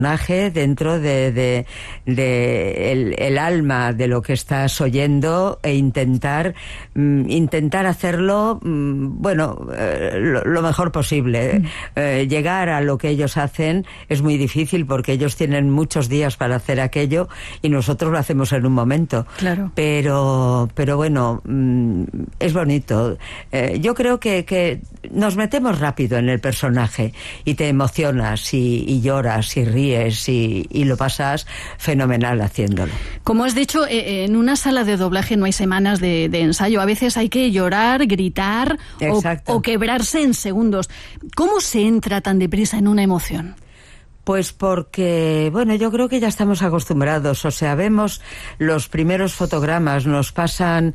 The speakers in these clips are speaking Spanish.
dentro de el alma de lo que estás oyendo e intentar hacerlo lo mejor posible. Llegar a lo que ellos hacen es muy difícil porque ellos tienen muchos días para hacer aquello y nosotros lo hacemos en un momento. Claro. Pero bueno, es bonito. Yo creo que nos metemos rápido en el personaje y te emocionas y lloras y ríes y lo pasas fenomenal haciéndolo. Como has dicho, en una sala de doblaje no hay semanas de ensayo. A veces hay que llorar, gritar o quebrarse en segundos. ¿Cómo se entra tan deprisa en una emoción? Pues porque, bueno, yo creo que ya estamos acostumbrados, o sea, vemos los primeros fotogramas, nos pasan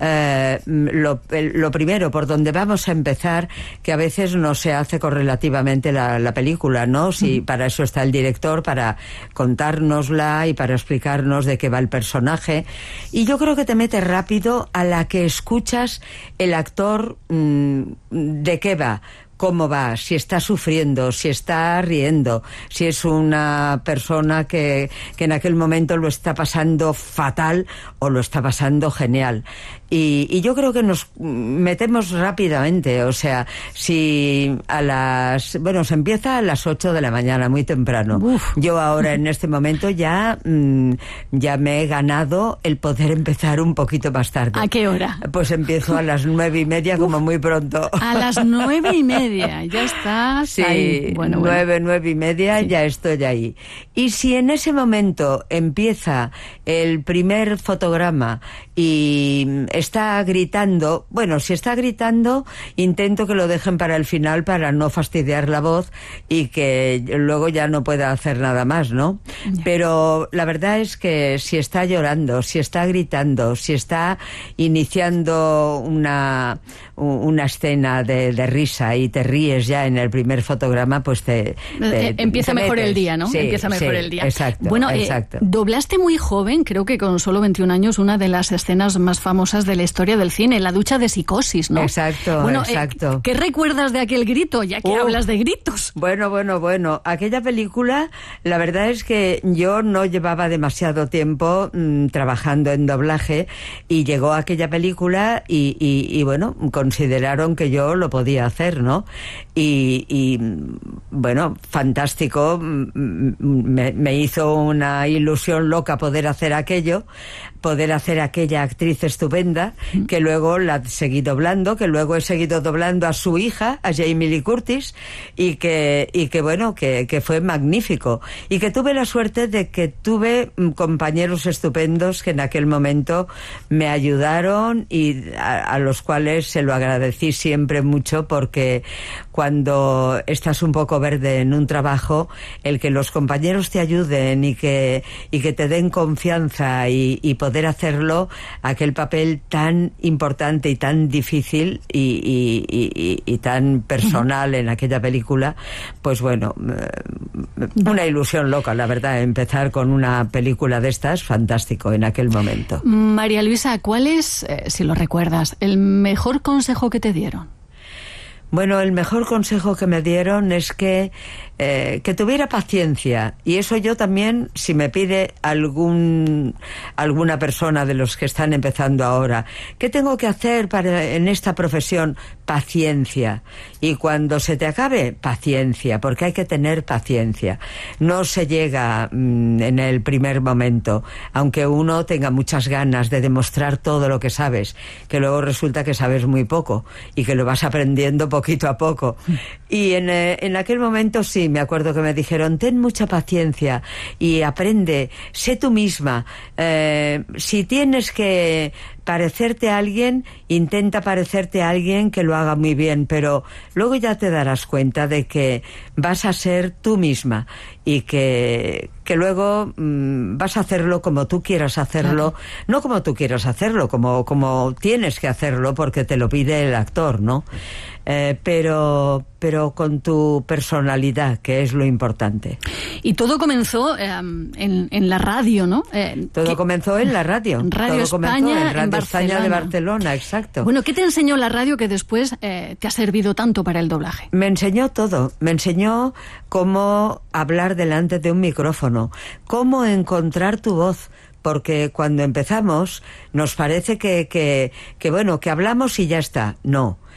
lo primero, por donde vamos a empezar, que a veces no se hace correlativamente la película, ¿no? Sí, para eso está el director, para contárnosla y para explicarnos de qué va el personaje. Y yo creo que te metes rápido a la que escuchas el actor de qué va. Cómo va, si está sufriendo, si está riendo, si es una persona que en aquel momento lo está pasando fatal o lo está pasando genial. Y yo creo que nos metemos rápidamente, o sea, si se empieza a las 8 de la mañana, muy temprano. Uf. Yo ahora en este momento ya me he ganado el poder empezar un poquito más tarde. ¿A qué hora? Pues empiezo a las 9:30, como muy pronto. A las 9:30, ya estás sí, ahí. Bueno. 9:30, sí. Ya estoy ahí. Y si en ese momento empieza el primer fotograma y está gritando, si está gritando, intento que lo dejen para el final para no fastidiar la voz y que luego ya no pueda hacer nada más, ¿no? Yeah. Pero la verdad es que si está llorando, si está gritando, si está iniciando una escena de risa y te ríes ya en el primer fotograma, pues empieza mejor el día, ¿no? Sí, empieza mejor el día. Exacto. Bueno, exacto. Doblaste muy joven, creo que con solo 21 años, una de las escenas más famosas de la historia del cine, la ducha de Psicosis, ¿no? Exacto, exacto. ¿Qué recuerdas de aquel grito, ya que hablas de gritos? Bueno. Aquella película, la verdad es que yo no llevaba demasiado tiempo trabajando en doblaje y llegó aquella película y consideraron que yo lo podía hacer, ¿no? Y fantástico, me hizo una ilusión loca poder hacer aquello, poder hacer aquella actriz estupenda, que luego la seguí doblando, que luego he seguido doblando a su hija, a Jamie Lee Curtis, y que fue magnífico, y que tuve la suerte de que tuve compañeros estupendos que en aquel momento me ayudaron y a los cuales se lo agradecí siempre mucho, porque cuando estás un poco verde en un trabajo, el que los compañeros te ayuden y que te den confianza y poder hacerlo, aquel papel tan importante y tan difícil y tan personal en aquella película, pues una ilusión loca, la verdad, empezar con una película de estas, fantástico en aquel momento. María Luisa, ¿cuál es, si lo recuerdas, el mejor consejo que te dieron? Bueno, el mejor consejo que me dieron es que tuviera paciencia, y eso yo también, si me pide alguna persona de los que están empezando ahora, ¿qué tengo que hacer en esta profesión? Paciencia. Y cuando se te acabe, paciencia, porque hay que tener paciencia. No se llega en el primer momento, aunque uno tenga muchas ganas de demostrar todo lo que sabes, que luego resulta que sabes muy poco y que lo vas aprendiendo poquito a poco. Y en aquel momento sí, me acuerdo que me dijeron, ten mucha paciencia y aprende, sé tú misma. Si tienes que parecerte a alguien, intenta parecerte a alguien que lo haga muy bien, pero luego ya te darás cuenta de que vas a ser tú misma y que luego vas a hacerlo como tú quieras hacerlo, claro. No como tú quieras hacerlo, como tienes que hacerlo porque te lo pide el actor, ¿no? pero con tu personalidad, que es lo importante. Y todo comenzó en la radio, ¿no? Todo comenzó en la radio. Radio todo España, comenzó en Radio Barcelona. España de Barcelona, exacto. Bueno, ¿qué te enseñó la radio que después te ha servido tanto para el doblaje? Me enseñó todo. Me enseñó cómo hablar delante de un micrófono, cómo encontrar tu voz. Porque cuando empezamos nos parece que hablamos y ya está. No.